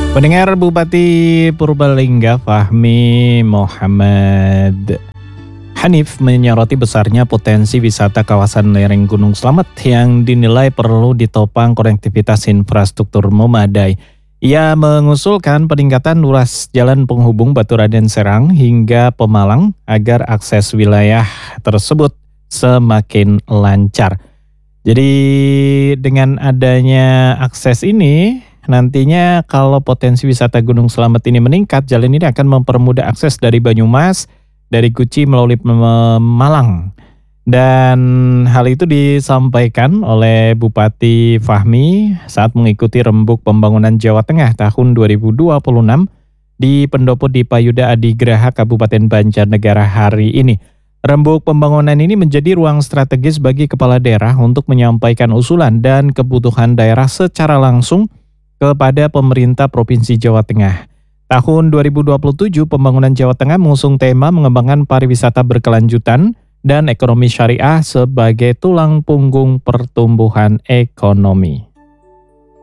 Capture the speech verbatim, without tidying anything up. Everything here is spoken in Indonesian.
Pendengar, Bupati Purbalingga Fahmi Muhammad Hanif menyoroti besarnya potensi wisata kawasan lereng Gunung Slamet yang dinilai perlu ditopang konektivitas infrastruktur memadai. Ia mengusulkan peningkatan ruas jalan penghubung Baturaden Serang hingga Pemalang agar akses wilayah tersebut semakin lancar. Jadi dengan adanya akses ini, nantinya kalau potensi wisata Gunung Slamet ini meningkat, jalan ini akan mempermudah akses dari Banyumas, dari Guci melalui Malang. Dan hal itu disampaikan oleh Bupati Fahmi saat mengikuti Rembuk Pembangunan Jawa Tengah tahun dua ribu dua puluh enam di Pendopo Dipayuda Adigraha Kabupaten Banjarnegara hari ini. Rembuk pembangunan ini menjadi ruang strategis bagi kepala daerah untuk menyampaikan usulan dan kebutuhan daerah secara langsung kepada pemerintah Provinsi Jawa Tengah. Tahun dua ribu dua puluh tujuh, Pembangunan Jawa Tengah mengusung tema mengembangkan pariwisata berkelanjutan dan ekonomi syariah sebagai tulang punggung pertumbuhan ekonomi.